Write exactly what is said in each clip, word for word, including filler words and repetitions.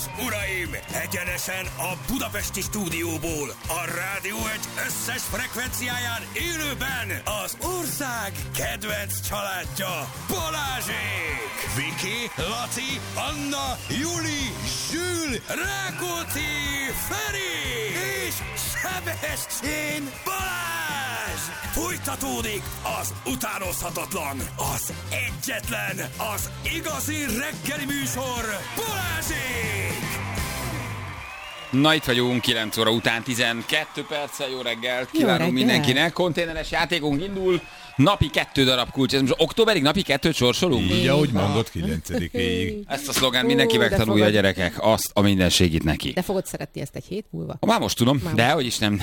uraim! Egyenesen a budapesti stúdióból, a Rádió egy összes frekvenciáján élőben az ország kedvenc családja, Balázsék! Viki, Laci, Anna, Juli, Zsül, Rákóczi, Feri és Sebestyén Balázs! Folytatódik az utánozhatatlan, az egyetlen, az igazi reggeli műsor, Balázsék! Na, itt vagyunk, kilenc óra után tizenkét perccel, jó reggelt kívánunk reggel. Mindenkinek. Konténeres játékunk indul, napi kettő darab kulcs. Ez most októberig napi kettőt sorsolunk? Így, ahogy mondod, kilencedikéig. Ezt a szlogán mindenki megtanulja, a gyerekek, azt a minden segít neki. De fogod szeretni ezt egy hét múlva? Már most tudom, Már de hogy is nem.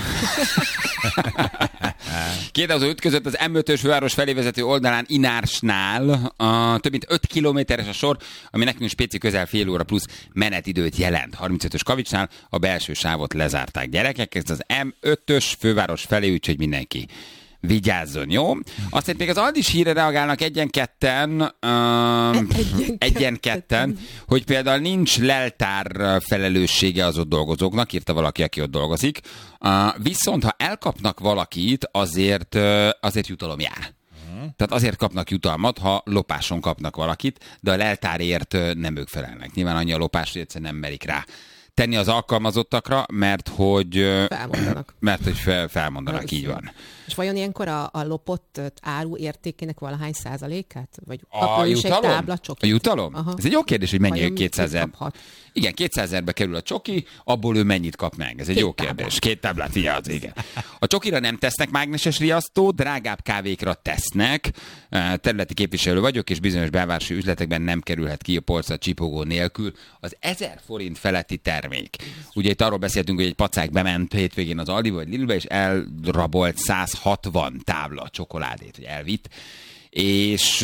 Két autó ütközött az em ötös főváros felé vezető oldalán Inársnál. A több mint öt kilométeres a sor, ami nekünk spéci közel fél óra plusz menetidőt jelent. harmincötös Kavicsnál a belső sávot lezárták, gyerekek. Ez az em ötös főváros felé, úgyhogy mindenki vigyázzon, jó? Azt még az Aldis hírre reagálnak egyen-ketten, uh, egyen-ketten, hogy például nincs leltár felelőssége az ott dolgozóknak, írta valaki, aki ott dolgozik. Uh, viszont, ha elkapnak valakit, azért, uh, azért jutalom jár. Tehát azért kapnak jutalmat, ha lopáson kapnak valakit, de a leltárért nem ők felelnek. Nyilván annyi a lopás, hogy egyszerűen nem merik rá tenni az alkalmazottakra, mert hogy felmondanak. Mert hogy fel, felmondanak, az így van. És vajon ilyenkor a, a lopott áru értékének valahány százalékát? Vagy a jutalom? Egy tábla csokit? A jutalom? Aha. Ez egy jó kérdés, hogy mennyi kétszázezer. Igen, kétszázezerbe kerül a csoki, abból ő mennyit kap meg? Ez egy Két jó kérdés. Táblát. Két táblát, vigyázz, igen. A csokira nem tesznek mágneses riasztó, drágább kávékra tesznek. Területi képviselő vagyok, és bizonyos belvárosi üzletekben nem kerülhet ki a polcra csipogó nélkül az ezer forint feletti termék. Ugye itt arról beszéltünk, hogy egy pacák bement hétvégén az Aldiba vagy Lidlbe, és elrabolt száz hatvan tábla csokoládét, hogy elvitt. És,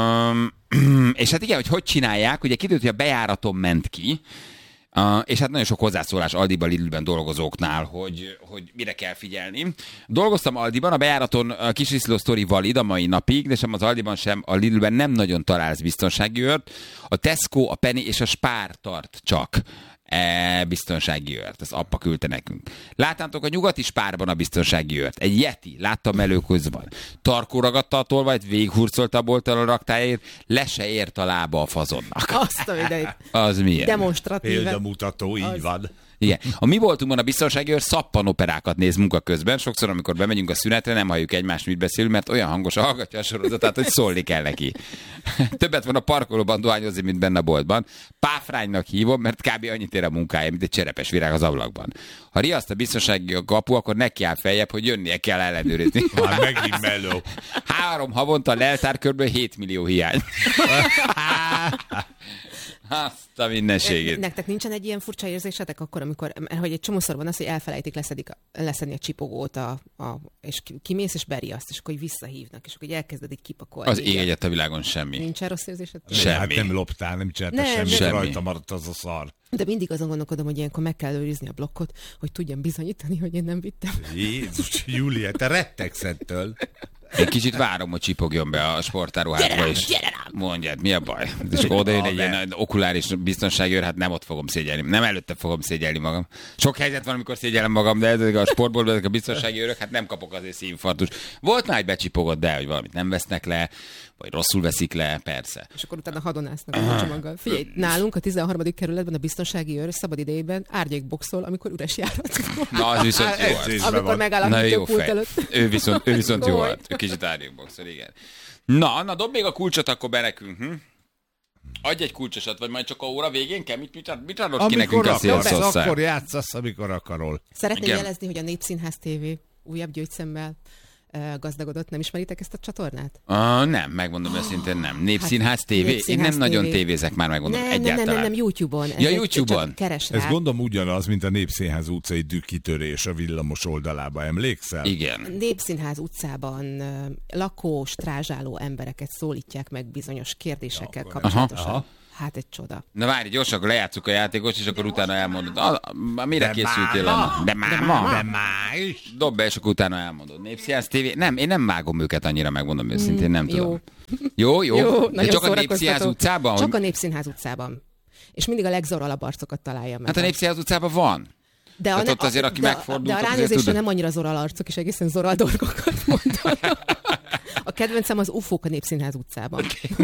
és hát igen, hogy hogy csinálják, ugye kiderült, hogy a bejáraton ment ki, és hát nagyon sok hozzászólás Aldiban, Lidlben dolgozóknál, hogy, hogy mire kell figyelni. Dolgoztam Aldiban, a bejáraton a kisriszló sztori valid a mai napig, de sem az Aldiban, sem a Lidlben nem nagyon találsz biztonsági őrt. A Tesco, a Penny és a Spár tart csak E, biztonsági őrt. Az appa küldte nekünk. Láttátok a nyugati Spárban a biztonsági őrt. Egy Yeti, láttam előközben. Tarkó ragadta a tolvajt, végighurcolta a bolttal a raktáért, le se ért a lába a fazonnak. Azt a idejét. Az milyen? Demonstratíven. Példamutató, így az... van. Igen. A mi voltunkban a biztonsági őr szappanoperákat néz munka közben. Sokszor, amikor bemegyünk a szünetre, nem halljuk egymást, mit beszélünk, mert olyan hangosan hallgatja a sorozatát, hogy szólni kell neki. Többet van a parkolóban dohányozni, mint benne a boltban. Páfránynak hívom, mert kb. Annyit ér a munkája, mint egy cserepes virág az ablakban. Ha riaszt a biztonsági a kapu, akkor neki áll feljebb, hogy jönnie kell ellenőrizni. Már megint meló. Három havonta leltár körből hét millió hiány. Azt a mindenségét. Nektek nincsen egy ilyen furcsa érzésetek akkor, amikor, hogy egy csomószor van az, hogy elfelejtik leszedik, leszedni a csipogót, a, a, és kimész és beriaszt, és akkor hogy visszahívnak, és akkor hogy elkezded így kipakolni. Az ég egyet a világon semmi. Nincsen rossz érzésed? Semmi. Hát nem loptál, nem csináltál semmit, semmi. Rajta maradt az a szar. De mindig azon gondolkodom, hogy ilyenkor meg kell őrizni a blokkot, hogy tudjam bizonyítani, hogy én nem vittem. Jézus, Júlia, te rettegsz ettől. Egy kicsit várom, hogy csipogjon be a sportáruházba, és mondjad, mi a baj? És akkor oda jön egy ilyen okuláris biztonsági őr, hát nem ott fogom szégyelni. Nem előtte fogom szégyelni magam. Sok helyzet van, amikor szégyellem magam, de ezek a sportból, ezek a biztonsági őrök, hát nem kapok azért szívinfarktus. Volt már egy becsipogott, de hogy valamit nem vesznek le, vagy rosszul veszik le, persze. És akkor utána hadonásznak a csomaggal. Figyelj, nálunk a tizenharmadik kerületben a biztonsági őr szabad idejében árnyékboxol, amikor üres járat. Na, az viszont jó volt. Amikor megállapítja a pult előtt. Ő viszont, ő viszont jó volt. Ő kicsit árnyékboxol, igen. Na, na, dob még a kulcsot akkor be nekünk. Hm? Adj egy kulcsosat, vagy majd csak a óra végén kell? Mit, mit, mit adod ki nekünk a szélszosszal? Akkor játszasz, amikor akarol. Szeretném jelezni, hogy a Népszínház té vé újabb gyógyszemmel gazdagodott. Nem ismeritek ezt a csatornát? Uh, nem, megmondom oh. őszintén nem. Népszínház té vé? Népszínház Én nem té vé. Nagyon tévézek már, megmondom, nem, egyáltalán. Nem, nem, nem, YouTube-on. Ja, YouTube-on. Keres rá. Ez gondolom ugyanaz, mint a Népszínház utcai dükkitörés a villamos oldalába, emlékszel? Igen. Népszínház utcában lakó, strázsáló embereket szólítják meg bizonyos kérdésekkel ja, kapcsolatosan. Aha. Hát egy csoda. Na várj, gyorsan, akkor lejátszuk a játékot, és akkor utána elmondod. A, a, mire de készültél? Máma. De máma. De máma is. Dob be, és akkor utána elmondod. Népszínház té vé? Nem, én nem vágom őket annyira, megmondom őszintén, nem mm, tudom. Jó, jó? jó? jó de csak a Népszínház utcában? Csak a Népszínház utcában. És mindig a legzoralabb arcokat találja meg. Hát a Népszínház utcában van. De hát a, ott azért, aki de, megfordult, de a ránézésre nem annyira zoral arcok, és egészen zoral dolgokat mondanak. A kedvencem az ufók a Népszínház utcában.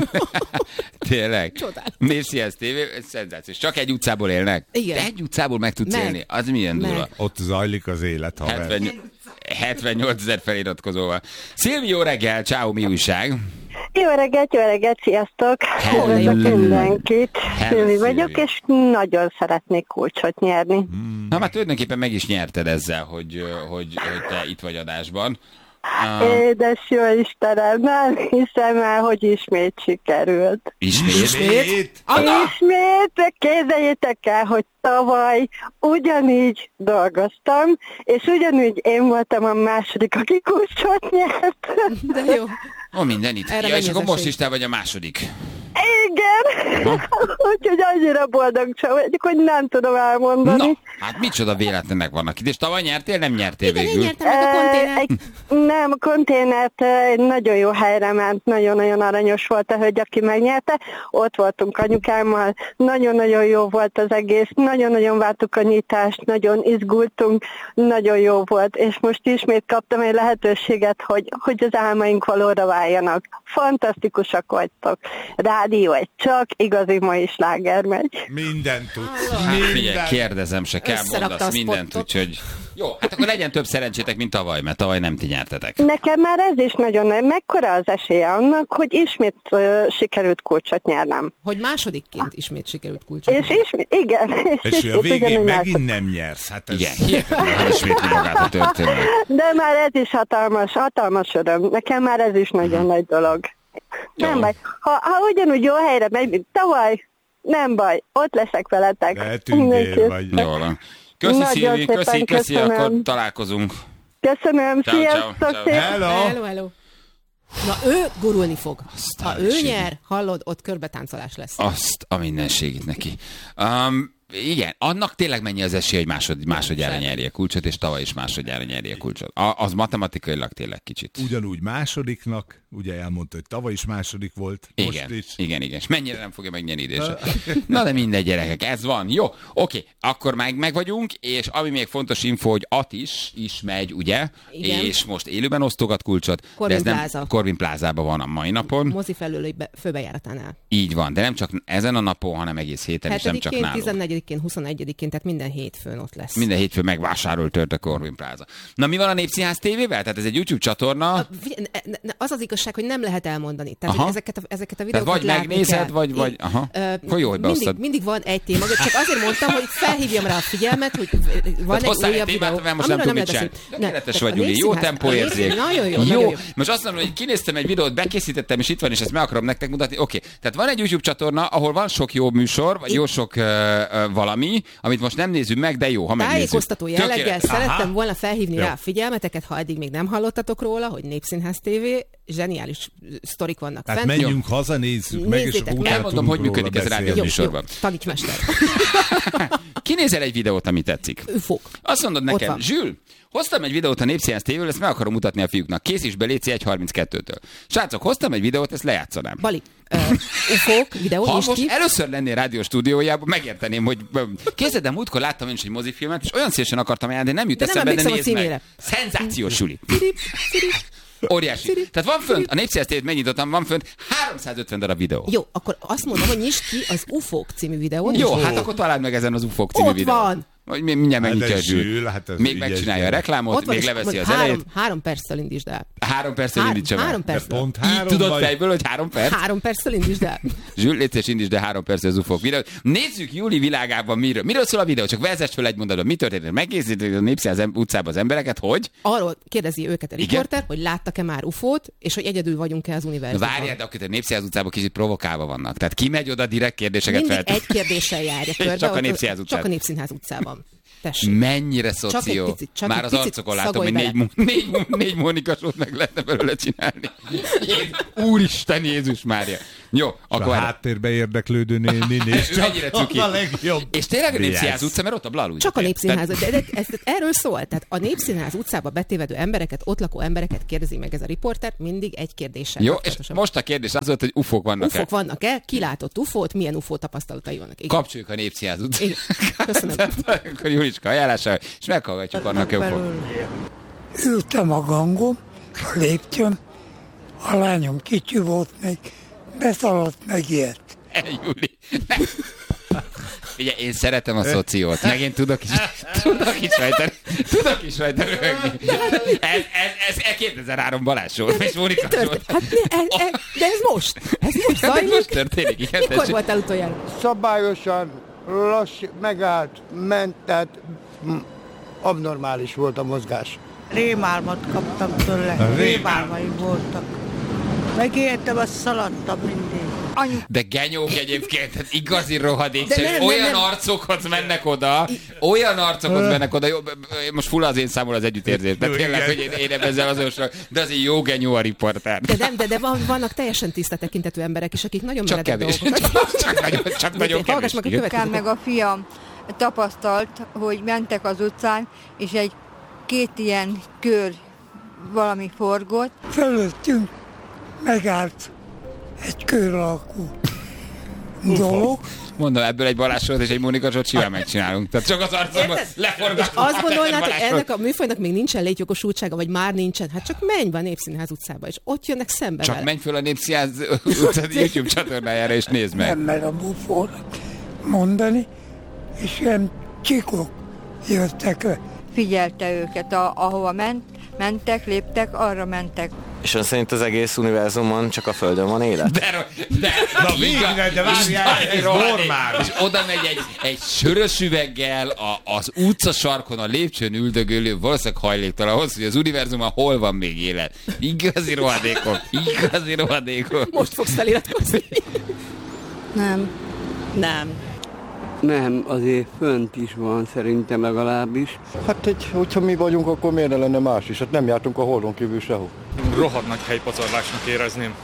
Tényleg? Csodál. Népszínház tévé, ez szenzációs. Csak egy utcából élnek? Igen. De egy utcából meg tudsz meg. élni? Az milyen meg. durva. Ott zajlik az élet, haver. hetvennyolc ezer feliratkozóval. Szilvi, jó reggel, ciao, mi újság? Jó reggelt, jó reggelt, sziasztok! Hello. Üdvözlök mindenkit! Hello, Szilvi vagyok, Szilvi. és nagyon szeretnék kulcsot nyerni. Na, már tulajdonképpen meg is nyerted ezzel, hogy, hogy, hogy te itt vagy adásban. Uh, Édes jó Istenem, nem hiszem el, hogy ismét sikerült. ismét? Ismét? Ismét képzeljétek el, hogy tavaly ugyanígy dolgoztam, és ugyanúgy én voltam a második, aki kulcsot nyert. De jó. Ó, minden itt. Erre Ja, és mennyi akkor az most esély? is te vagy a második. Igen! Úgyhogy annyira boldog csak vagyok, hogy nem tudom elmondani. Na, hát micsoda véletlenek vannak itt. És tavaly nyertél, nem nyertél Igen, én végül? nyertem meg a konténert. Egy, nem, a konténert egy nagyon jó helyre ment, nagyon-nagyon aranyos volt a hölgy, aki megnyerte. Ott voltunk anyukámmal, nagyon-nagyon jó volt az egész, nagyon-nagyon vártuk a nyitást, nagyon izgultunk, nagyon jó volt, és most ismét kaptam egy lehetőséget, hogy, hogy az álmaink valóra váljanak. Fantasztikusak vagytok. Rádió egy csak igazi mai sláger megy. Mindent tudsz. Hát figyelj, Mindent. kérdezem se, kell Összerakta mondasz a mindent, spottot. úgyhogy... Jó, hát akkor legyen több szerencsétek, mint tavaly, mert tavaly nem ti nyertetek. Nekem már ez is nagyon nagy. Mekkora az esélye annak, hogy ismét uh, sikerült kulcsot nyernem. Hogy másodikként ismét sikerült kulcsot. És ismét, igen. És hogy a ismét végén ugyanúgy megint másod- nem nyersz. Hát ez... Igen, hihetetlen, ismétli magát a történet. De már ez is hatalmas, hatalmas öröm. Nekem már ez is nagyon nagy dolog. Jó. Nem baj. Ha, ha ugyanúgy jó helyre megy, mint tavaly, nem baj. Ott leszek veletek. De tündér Mindenki- vagy. Jól van. Köszi, Nagyon Szilvi, szépen köszi, köszi, köszönöm. akkor találkozunk. Köszönöm, Ciao, ciao, sziasztok! ciao. szép- Hello! Hello, hello. Na, ő gurulni fog. Ha Aztán ő is nyer, hallod, ott körbetáncolás lesz. Azt a mindenségét neki. Um, igen, annak tényleg mennyi az esély, hogy másod, másodjára semmi. nyerje kulcsot, és tavaly is másodjára nyerje kulcsot. A, az matematikailag tényleg kicsit. Ugyanúgy másodiknak, ugye elmondta, hogy tavaly is második volt, most Igen, is. igen, igen. És mennyire nem fogja megnyerni idén. Na de mindegy, gyerekek, ez van. Jó, oké, akkor meg, meg vagyunk, és ami még fontos info, hogy Atis is megy, ugye? Igen. És most élőben osztogat kulcsot. Corvin de ez Plaza. nem Corvin Plázában van a mai napon. Mozi felülői be- főbejáratánál. Így van, de nem csak ezen a napon, hanem egész héten, és nem csak hetedikén, nálunk. tizennegyedikén, huszonegyedikén, tehát minden hétfőn ott lesz. Minden hétfő megvásárolt tört a Corvin Plaza. Na mi van a Népszínház tévével? Tehát ez egy YouTube csatorna. A, figyelj, ne- ne- ne- az az igazság, hogy nem lehet elmondani. Tehát, Aha. hogy ezeket, a, ezeket a Tehát videókat vagy látni megnézed, kell. vagy- vagy- Én- aha. Ö, Akkor jó, hogy mindig, beosztad. mindig van egy téma, csak azért mondtam, hogy felhívjam rá a figyelmet, hogy van Tehát egy hoztál egy újabb témát, videó. amivel most nem amiről tud mit lehet csinálni. beszélni. Ne, Tökéletes tehát vagy, a Gyuri. Jó Népszínház- tempóérzék. a Népszínház- Nagyon jó, nagyon jó. Most azt mondom, hogy kinéztem egy videót, bekészítettem, és itt van, és ezt meg akarom nektek mutatni. Oké, tehát van egy YouTube csatorna, ahol van sok jó műsor, vagy jó sok uh, uh, valami, amit most nem nézünk meg, de jó, ha megnézzük. Tájékoztató jelleggel Tökéletes. szerettem Aha. volna felhívni Jó. rá a figyelmeteket, ha eddig még nem hallottatok róla, hogy Népszínház tévé, zseniális sztorik vannak Tehát fent. menjünk haza, nézzük meg, és Nézzétek akkor meg. utána Elmondom, tudunk hogy róla működik ez a beszélni. rádió Jó, műsorban. jó, tanítsmester. Kinézel egy videót, ami tetszik. Ufók. Azt mondod Ott nekem, van. Zsül, hoztam egy videót a Népszínház tévéből, ezt meg akarom mutatni a fiúknak. Készíts be, légy egy harminckettőtől. Srácok, hoztam egy videót, ezt lejátszanám. Bali, uh, ufók, videó, Ha nyisd most ki. először lennél rádió stúdiójában, megérteném, hogy készed, de múltkor láttam én is egy mozifilmet, és olyan szívesen akartam ajánlani, de nem jut De nem eszembe, de emlékszem a nézd meg. címére. Szenzációs, Suli. Cirip, cirip. Óriási. Cirip, Tehát van fönt, a Népszínház tévét megnyitottam, van fönt háromszázötven darab videó. Jó, akkor azt mondom, hogy nyisd ki az Ufók című videót. Jó, és hát akkor találd meg ezen az ufók című Ott videót. van. Hogy mi- mindjárt Hát megnyitja a ez Zsül. Zsül, hát ez Még ügyes megcsinálja a gyerek. reklámot, ott van, még és leveszi az három, elejét. három perccel indítsd el. Három perccel Három, indítsam el. három De perccel. pont Így három tudod vagy. fejből, hogy három perc? Három perccel indítsd el. Zsül, légy szíves, indítsd, de három perc az ufók videót. Nézzük Júli világában miről. Miről szól a videó? Csak vezess fel egy mondatot. Mi történt? Megkészítik a Népszínház utcában az embereket, hogy? Arról kérdezi őket a Igen? riporter, hogy láttak-e már ufót, és hogy egyedül vagyunk-e az Na, univerzumban. várjál, de akkor a Népszínház utcában kicsit provokálva vannak. Tehát ki megy oda direkt kérdéseket Mindig feltesz? egy kérdéssel járja körbe. Csak a ott- Népszínház Csak utcában. a Népszínház utcában. van. Tessék. Mennyire szoció. Picit, csak már az picit arcokon látom, hogy bele. négy, négy, négy Mónikasót meg lehetne belőle csinálni. Úristen Jézus Mária. Jó, akkor... A háttérbe érdeklődő néni néz csak mennyire cuki. a legjobb. És tényleg a Népszínház Yes. utca, mert ott a Blalúgy. Csak a Népszínház, de, de ez, erről szól. Tehát a Népszínház utcába betévedő embereket, ott lakó embereket kérdezi meg ez a riporter, mindig egy kérdéssel. Jó, és most a kérdés az volt, hogy ufók vannak-e? Ufók vannak-e? Kilátott ufót? Milyen ufó tapasztalatai vannak? Igen. Kapcsoljuk a Népszínház utcát. Igen. Köszönöm. Akkor Juliska ajánlása, és meghallgatjuk annak ufók. Ültem a gangom, a lépcsőn, a lányom kicsi volt még, beszaladt, megijedt. Juli. Ugye, én szeretem a szociót, meg én tudok is, tudok is rajta, tudok is rajta röhögni. Ez, ez, ez kétezer-három Balázs Zsolt, és Mónika Zsolt. Hát, ne, e, e, de ez most. Ez most De zajlik. most történik, igen. Mikor tessék. voltál utoljára? Szabályosan, lass, megállt, ment, tehát mm, abnormális volt a mozgás. Rémálmat kaptam tőle. Rémálmaim voltak. Megéltem, azt szaladtam mindig. Anyu... De genyók egyébként, hát igazi rohadék, De nem, nem, olyan nem. arcokhoz mennek oda, olyan arcokhoz mennek oda, jó, most full az én számol az együttérzés, de tényleg, hogy én, én ezzel azonosulok, de azért jó genyó a riporter. De nem, de, de van, vannak teljesen tiszta tekintetű emberek is, akik nagyon Csak meredek kevés. dolgokat. Csak, csak nagyon, csak nagyon Hallgass kevés. meg a Igen. következőt. Apukám meg a fiam tapasztalt, hogy mentek az utcán, és egy két ilyen kör valami forgott. Fölöttünk megállt egy kör alakú dolog. Mondom, ebből egy Balázs Zsolt és egy Mónika Zsolt simán megcsinálunk. Tehát csak az arcomban leforgatunk. Azt gondolnád, hogy ennek a műfajnak még nincsen létjogosultsága, vagy már nincsen? Hát csak menj be a Népszínház utcába, és ott jönnek szembe Csak vele. menj föl a Népszínház utcát YouTube csatornájára, és nézd meg. Nem mer a bufónak mondani, és ilyen csikok jöttek le. Figyelte őket, a, ahova ment, mentek, léptek, arra mentek. És ön szerint az egész univerzumon csak a Földön van élet? De, de, Na végre, de várjál, ez normál. És oda megy egy, egy sörös üveggel a, az utca sarkon, a lépcsőn üldögölő, valószínűleg hajléktalan ahhoz, hogy az univerzumon hol van még élet. Igazi rohadékok, igazi rohadékok. Most fogsz feliratkozni. Nem. Nem. Nem, azért fönt is van szerintem legalábbis. Hát, egy, hogyha mi vagyunk, akkor miért ne lenne más is? Hát nem jártunk a Holdon kívül sehol. Rohadt nagy helypazarlásnak érezném,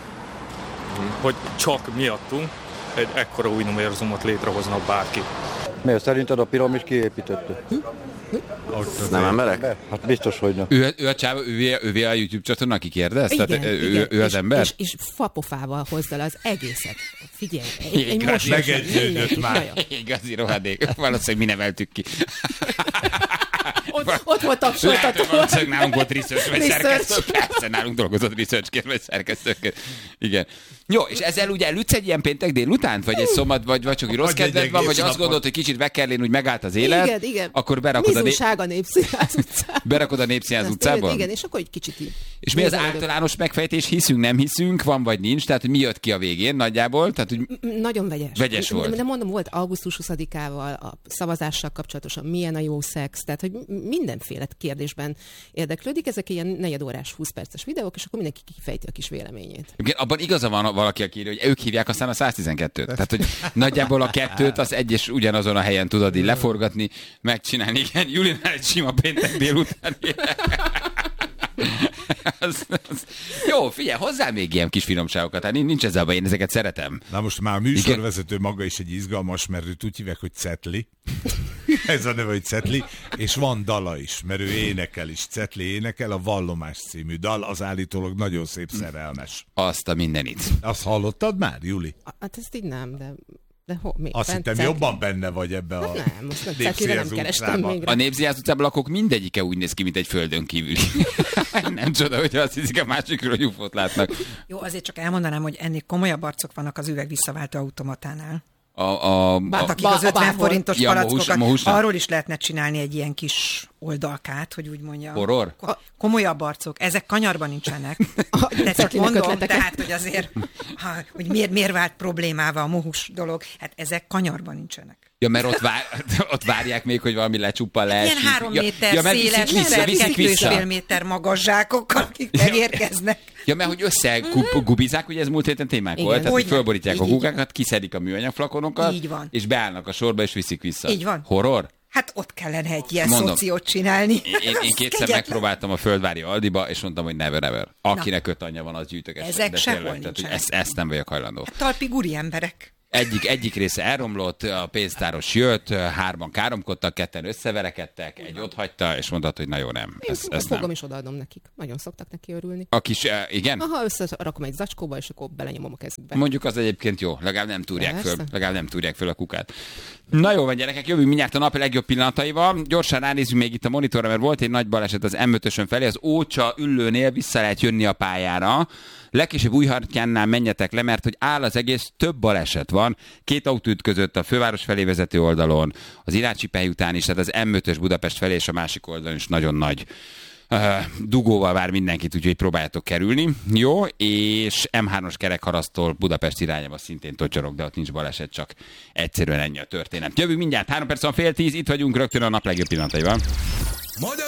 hogy csak miattunk egy ekkora új univerzumot létrehozna bárki. Miért szerinted a piramis kiépítette? Nem emberek? Hát biztos, hogy nem. Ő, ő a csáva, ővé, ővé a YouTube csatorna, aki kérdez? Igen, Tehát, ő, igen. ő az és, ember? És, és fapofával hozd el az egészet. Figyelj, egy, egy Igaz, most megegyződött már. Igazi rohadék. Valószínűleg mi neveltük ki. Ott, ott volt tapsoltató. Lehet, valószínűleg nálunk volt research, vagy Research. szerkesztő. Persze, nálunk dolgozott researchként, vagy szerkesztőként. Igen. Jó, és ezzel ugye elütsz egy ilyen péntek délután, vagy egy szombat, vagy, vagy csak egy rossz Vagy egy kedved van, vagy egész azt napot. gondolod, hogy kicsit Bekkerlén úgy megállt az élet, Igen, igen. akkor berakod a, né- Mizúság a Népszínház utcában. berakod a Népszínház Azt utcában? tudod, igen, és akkor egy kicsit így. És mi az nézelődök. általános megfejtés? Hiszünk, nem hiszünk, van vagy nincs? Tehát, hogy mi jött ki a végén nagyjából? Tehát, hogy M- Nagyon vegyes. Vegyes volt. De mondom, volt augusztus huszadikával, a szavazással kapcsolatosan milyen a jó szex, tehát hogy mindenféle kérdésben érdeklődik. Ezek ilyen negyedórás, húsz perces videók, és akkor mindenki kifejti a kis véleményét. igen, abban igaza van valaki, aki írja, hogy ők hívják aztán a száztizenkettőt. Tehát, hogy nagyjából a kettőt az egyes ugyanazon a helyen tudod így leforgatni, megcsinálni. Igen, Julinál egy sima péntek délután. az, az. Jó, figyelj, hozzá még ilyen kis finomságokat. Hát nincs ezzel baj, én ezeket szeretem. Na most már a műsorvezető maga is egy izgalmas, mert őt úgy hívják, hogy Cetli. Ez a neve, hogy Cetli. És van dala is, mert ő énekel is. Cetli énekel, a Vallomás című dal, az állítólag nagyon szép szerelmes. Azt a mindenit. Azt hallottad már, Juli? Hát ezt így nem, de... De ho, még Azt bent hittem, Cetli- jobban benne vagy ebbe a Hát nem, most nem Cetlire Népszínház nem kerestem utcába. még A Népszínház utcában lakók mindegyike úgy néz ki, mint egy földön kívüli. Nem csoda, hogy azt hiszik a másikról, hogy ufót látnak. Jó, azért csak elmondanám, hogy ennél komolyabb arcok vannak az üveg visszaváltó automatánál. A, a, a, Akik Ba- az ötven bábor. forintos Ja, palackokat, mohus- mohusnak. arról is lehetne csinálni egy ilyen kis oldalkát, hogy úgy mondjam. Horror? Ko- komolyabb arcok, ezek kanyarban nincsenek. De csak Cetlinek mondom, ötleteket. tehát, hogy azért, ha, hogy miért, miért vált problémával a mohus dolog, hát ezek kanyarban nincsenek. Ja, mert ott, vár, ott várják még, hogy valami lecsuppan leesik. Ilyen három ja, méter ja, mert széles, viszik vissza, per viszik kettő és vissza. fél méter magas zsákokkal, akik megérkeznek. Ja, mert hogy összegubizák, ugye ez múlt héten témák Igen. volt, tehát hogy Hogyne. fölborítják a Így, kukákat, kiszedik a műanyag flakonokat, Így van. és beállnak a sorba, és viszik vissza. Így van. Horror? Hát ott kellene egy ilyen Mondom, szociót csinálni. Én, én kétszer Kegyetlen. megpróbáltam a Földvári Aldiba, és mondtam, hogy never ever. Akinek öt anyja van, az gyűjtögesse. Ezek de sehol tényleg, tehát, hogy nincsenek. ezt, ezt nem vagyok hajlandó. Hát talpig úri emberek. Egyik, egyik része elromlott, a pénztáros jött, hárman káromkodtak, ketten összeverekedtek, egy ott hagyta, és mondta, hogy na jó, nem. Ez, Én ez fogom nem. is odaadom nekik. Nagyon szoktak neki örülni. A kis, uh, igen? Aha, összerakom egy zacskóba, és akkor belenyomom a kezükbe. Mondjuk az egyébként jó, legalább nem túrják Persze. föl, legalább nem túrják föl a kukát. Na jó van, gyerekek, jövünk mindjárt a nap legjobb pillanataival. Gyorsan ránézzünk még itt a monitorra, mert volt egy nagy baleset az em ötösön felé, az Ócsa Üllőnél vissza lehet jönni a pályára. Legkésőbb Újhartyánnál menjetek le, mert hogy áll az egész, több baleset van. Két autó ütközött a főváros felé vezető oldalon, az Irácsi Pely után is, tehát az em ötös Budapest felé és a másik oldalon is nagyon nagy uh, dugóval vár mindenkit, úgyhogy próbáljátok kerülni. Jó, és em hármas kerekharasztól Budapest irányába szintén tocsorog, de ott nincs baleset, csak egyszerűen ennyi a történet. Jövünk mindjárt, három perc van fél tíz, itt vagyunk rögtön a nap legjobb pillanataival.